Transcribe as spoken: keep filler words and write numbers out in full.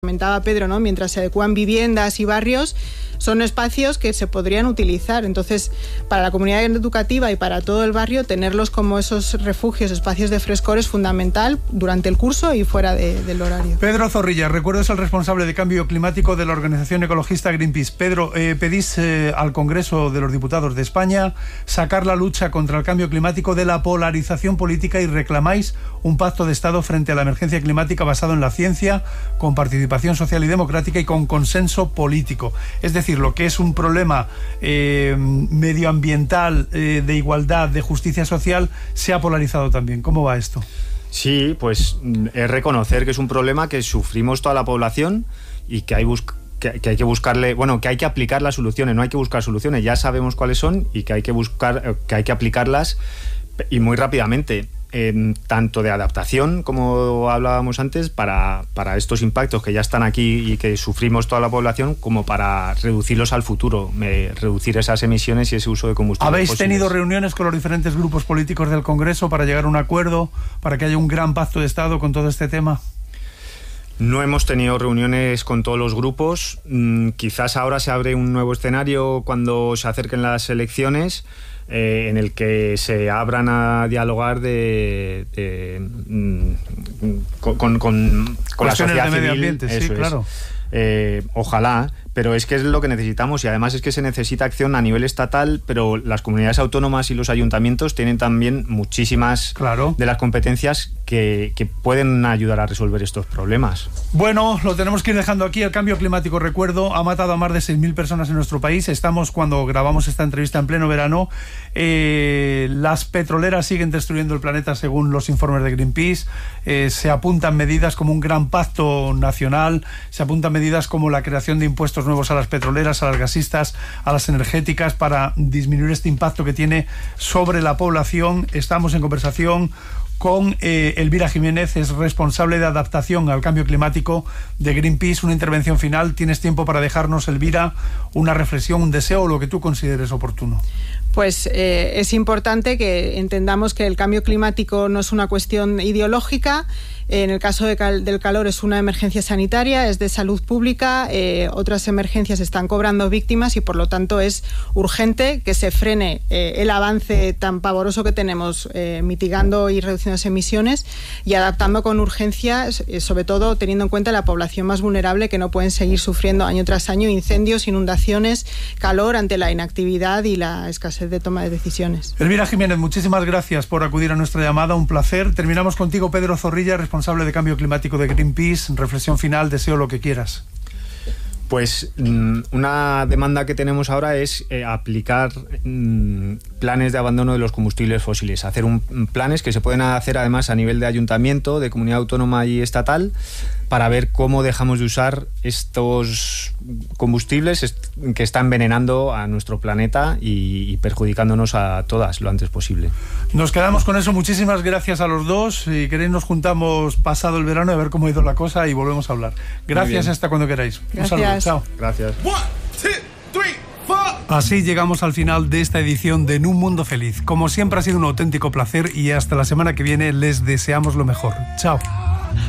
Comentaba Pedro, ¿no? Mientras se adecuan viviendas y barrios, son espacios que se podrían utilizar. Entonces, para la comunidad educativa y para todo el barrio, tenerlos como esos refugios, espacios de frescor es fundamental durante el curso y fuera de, del horario. Pedro Zorrilla, recuerdo, es el responsable de cambio climático de la organización ecologista Greenpeace. Pedro, eh, pedís eh, al Congreso de los Diputados de España sacar la lucha contra el cambio climático de la polarización política y reclamáis un pacto de Estado frente a la emergencia climática basado en la ciencia, con participación social y democrática y con consenso político. Es decir, lo que es un problema eh, medioambiental, eh, de igualdad, de justicia social, se ha polarizado también. ¿Cómo va esto? Sí, pues es reconocer que es un problema que sufrimos toda la población y que hay, bus- que, que hay que buscarle, bueno, que hay que aplicar las soluciones, no hay que buscar soluciones, ya sabemos cuáles son y que hay que buscar, que hay que aplicarlas y muy rápidamente. Eh, tanto de adaptación, como hablábamos antes, para, para estos impactos que ya están aquí y que sufrimos toda la población, como para reducirlos al futuro, eh, reducir esas emisiones y ese uso de combustibles ¿Habéis fósiles. tenido reuniones con los diferentes grupos políticos del Congreso para llegar a un acuerdo, para que haya un gran pacto de Estado con todo este tema? No hemos tenido reuniones con todos los grupos. Mm, quizás ahora se abre un nuevo escenario cuando se acerquen las elecciones, eh, en el que se abran a dialogar de, de, mm, con, con, con, con la sociedad de medio civil. ambiente, sí, Eso es. claro. Eh, ojalá, pero es que es lo que necesitamos y además es que se necesita acción a nivel estatal, pero las comunidades autónomas y los ayuntamientos tienen también muchísimas Claro. de las competencias que, que pueden ayudar a resolver estos problemas. Bueno, lo tenemos que ir dejando aquí. El cambio climático, recuerdo, ha matado a más de seis mil personas en nuestro país. Estamos, cuando grabamos esta entrevista, en pleno verano. Eh, las petroleras siguen destruyendo el planeta según los informes de Greenpeace. Eh, se apuntan medidas como un gran pacto nacional, se apuntan medidas como la creación de impuestos nuevos a las petroleras, a las gasistas, a las energéticas, para disminuir este impacto que tiene sobre la población. Estamos en conversación con eh, Elvira Jiménez, es responsable de adaptación al cambio climático de Greenpeace. Una intervención final. Tienes tiempo para dejarnos, Elvira, una reflexión, un deseo o lo que tú consideres oportuno. Pues eh, es importante que entendamos que el cambio climático no es una cuestión ideológica. En el caso de cal- del calor es una emergencia sanitaria, es de salud pública, eh, otras emergencias están cobrando víctimas y por lo tanto es urgente que se frene eh, el avance tan pavoroso que tenemos eh, mitigando y reduciendo las emisiones y adaptando con urgencia, eh, sobre todo teniendo en cuenta la población más vulnerable, que no pueden seguir sufriendo año tras año incendios, inundaciones, calor ante la inactividad y la escasez de toma de decisiones. Elvira Jiménez, muchísimas gracias por acudir a nuestra llamada, un placer. Terminamos contigo, Pedro Zorrilla, responsable de cambio climático de Greenpeace. Reflexión final, deseo lo que quieras. Pues una demanda que tenemos ahora es eh, aplicar mm, planes de abandono de los combustibles fósiles, hacer un, planes que se pueden hacer además a nivel de ayuntamiento, de comunidad autónoma y estatal, para ver cómo dejamos de usar estos combustibles est- que están envenenando a nuestro planeta y, y perjudicándonos a todas lo antes posible. Nos quedamos con eso. Muchísimas gracias a los dos. Si queréis nos juntamos pasado el verano a ver cómo ha ido la cosa y volvemos a hablar. Gracias, hasta cuando queráis. Gracias. Un saludo, chao. Gracias. One, two, three, four. Así llegamos al final de esta edición de En un Mundo Feliz. Como siempre ha sido un auténtico placer y hasta la semana que viene les deseamos lo mejor. Chao.